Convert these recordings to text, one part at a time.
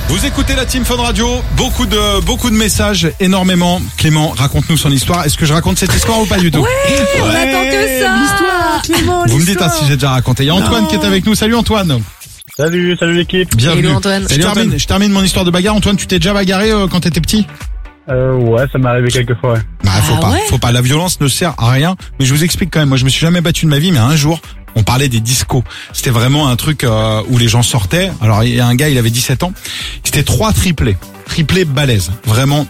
Vous écoutez la Team Fun Radio, beaucoup de messages, énormément. Clément, raconte-nous son histoire. Est-ce que je raconte cette histoire ou pas du tout? On attend que ça. L'histoire, Clément, Vous me dites si j'ai déjà raconté. Il y a Antoine qui est avec nous. Salut Antoine. Salut l'équipe. Bienvenue. Hello, Antoine. Je termine mon histoire de bagarre. Antoine, tu t'es déjà bagarré quand t'étais petit? Ouais, ça m'est arrivé quelques fois. Ouais. Bah, faut pas. La violence ne sert à rien. Mais je vous explique quand même. Moi, je me suis jamais battu de ma vie, mais un jour, on parlait des discos. C'était vraiment un truc où les gens sortaient. Alors, il y a un gars, il avait 17 ans. C'était 3 triplés balèzes. Vraiment,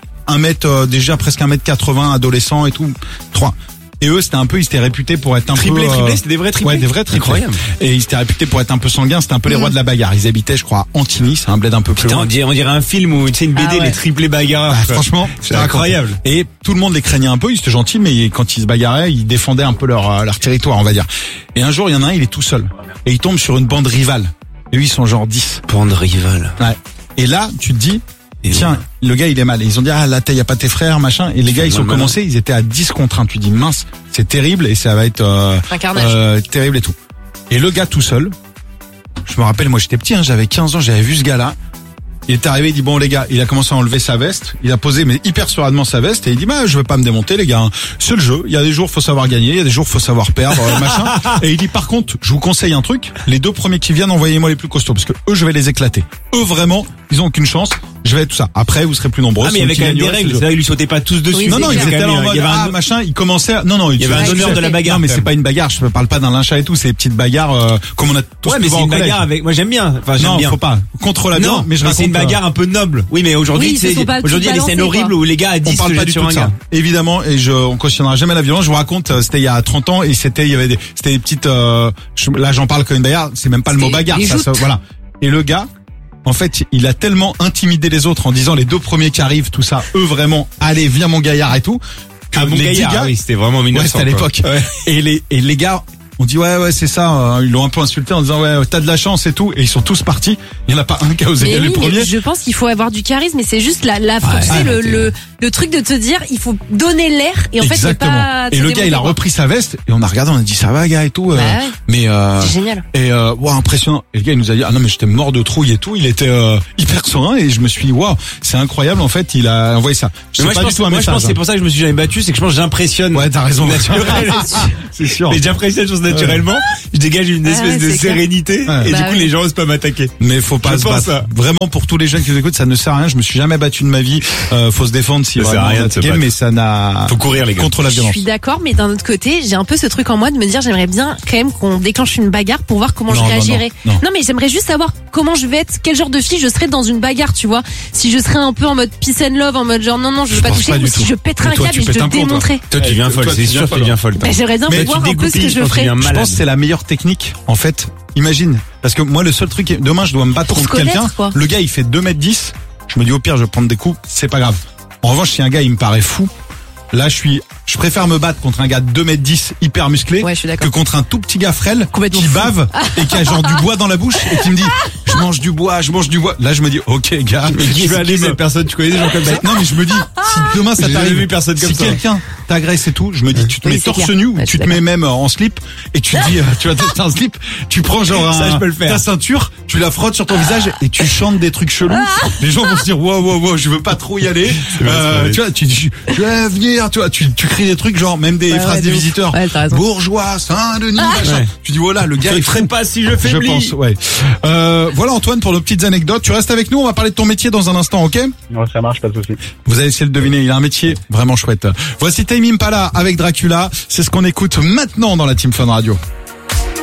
déjà presque 1m80, adolescent et tout. 3. Et eux, c'était un peu, ils étaient réputés pour être un peu... Triplé, c'était des vrais triplés? Ouais, des vrais triplés. Incroyable. Et ils étaient réputés pour être un peu sanguins, c'était un peu les rois de la bagarre. Ils habitaient, je crois, à Antigny, c'est un bled un peu plus loin. On dirait un film où, tu sais, une BD, les triplés bagarres. Bah, franchement, c'est incroyable. Et tout le monde les craignait un peu, ils étaient gentils, mais quand ils se bagarraient, ils défendaient un peu leur territoire, on va dire. Et un jour, il y en a un, il est tout seul. Et il tombe sur une bande rivale. Et eux, ils sont genre 10. Bande rivale. Ouais. Et là, tu te dis... Tiens, le gars il est mal. Et ils ont dit là y a pas tes frères machin. Et les gars ils ont commencé, ils étaient à 10 contre 1. Tu dis mince, c'est terrible et ça va être un carnage. Terrible et tout. Et le gars tout seul, je me rappelle, moi j'étais petit, j'avais 15 ans, j'avais vu ce gars-là. Il est arrivé, il dit bon les gars, il a commencé à enlever sa veste, il a posé mais hyper suradement sa veste et il dit je vais pas me démonter les gars, c'est le jeu, il y a des jours faut savoir gagner, il y a des jours faut savoir perdre machin. Et il dit par contre, je vous conseille un truc, les 2 premiers qui viennent, envoyez-moi les plus costauds parce que eux je vais les éclater. Eux vraiment, ils ont aucune chance. Je vais tout ça. Après, vous serez plus nombreux. Ah, mais il y avait quand même des règles. C'est vrai, ils lui sautaient pas tous dessus. Oui, non, ils étaient là en mode, machin, ils commençaient il y avait un honneur de la bagarre. Non, mais c'est pas une bagarre. Je parle pas d'un lyncha et tout. C'est des petites bagarres, comme on a tous mais c'est une bagarre avec, moi j'aime bien. Enfin, j'aime bien. Faut pas. Contre la violence, mais je raconte. C'est une bagarre un peu noble. Oui, mais aujourd'hui, il y a des scènes horribles où les gars à 10 on parle pas du tout de ça. Évidemment, et on cautionnera jamais la violence. Je vous raconte, c'était il y a 30 ans et c'était des petites, là j'en parle comme une bagarre. C'est même pas le mot bagarre. Ça, voilà. Et le gars, en fait, il a tellement intimidé les autres en disant les 2 premiers qui arrivent, tout ça, eux vraiment, allez, viens mon gaillard et tout. Que mon gaillard, oui, c'était vraiment 1900. Ouais, c'était à l'époque. Ouais. Et les gars, on dit ouais, c'est ça, ils l'ont un peu insulté en disant t'as de la chance et tout, et ils sont tous partis. Il y en a pas un qui a osé aller le premier. Je pense qu'il faut avoir du charisme, mais c'est juste la force, le truc de te dire, il faut donner l'air, et en fait, c'est pas. Et le gars, il a repris sa veste, et on a regardé, on a dit ça va, gars, et tout. Mais c'est génial. Et impressionnant. Et le gars, il nous a dit non mais j'étais mort de trouille et tout. Il était hyper serein, et je me suis dit c'est incroyable. En fait, il a envoyé ça. Je pense que c'est pour ça que je me suis jamais battu, c'est que je pense que j'impressionne. Ouais, t'as raison. C'est sûr. Mais j'impressionne naturellement. Je dégage une espèce de sérénité, et du coup, les gens osent pas m'attaquer. Mais faut pas se battre. Vraiment, pour tous les jeunes qui nous écoutent, ça ne sert à rien. Je me suis jamais battu de ma vie. Faut se défendre si vraiment on est attaqué, mais ça n'a. Faut courir les gars. Contre la violence. Je suis d'accord, mais d'un autre côté, j'ai un peu ce truc en moi de me dire, j'aimerais bien quand même qu'on déclenche une bagarre pour voir comment je réagirais. Non, mais j'aimerais juste savoir comment je vais être, quel genre de fille je serais dans une bagarre, tu vois. Si je serais un peu en mode peace and love, en mode genre non, je veux pas toucher, ou si je pèterais un câble et je te démontrais. Toi, tu viens folle, c'est sûr que tu viens folle. J'aimerais bien voir un peu ce que je ferais. Je pense que c'est la meilleure technique, en fait. Imagine. Parce que moi, le seul truc, demain, je dois me battre contre quelqu'un. Le gars, il fait 2m10. Je me dis, au pire, je vais prendre des coups. C'est pas grave. En revanche, si un gars, il me paraît fou, là, je préfère me battre contre un gars de 2m10 hyper musclé que contre un tout petit gars frêle qui bave et qui a genre du bois dans la bouche et qui me dit je mange du bois. Là je me dis ok gars, je vais aller cette personne, tu connais des gens comme ça? Non mais je me dis si demain ça t'arrive, si quelqu'un t'agresse et tout, je me dis tu te mets torse nu ou tu te mets même en slip et tu dis tu vas tester un slip, tu prends genre ta ceinture, tu la frottes sur ton visage et tu chantes des trucs chelous. Les gens vont se dire wow, je veux pas trop y aller. Tu vois, tu dis je vais venir, tu vois, tu crées des trucs genre même des phrases des visiteurs, bourgeois, Saint-Denis, machin. Tu dis voilà, le gars il ferait pas si je faiblis. Je pense, voilà Antoine pour nos petites anecdotes. Tu restes avec nous, on va parler de ton métier dans un instant, ok? Ouais, ça marche, pas de souci. Vous allez essayer de deviner, il a un métier vraiment chouette. Voici Tame Impala avec Dracula, c'est ce qu'on écoute maintenant dans la Team Fun Radio.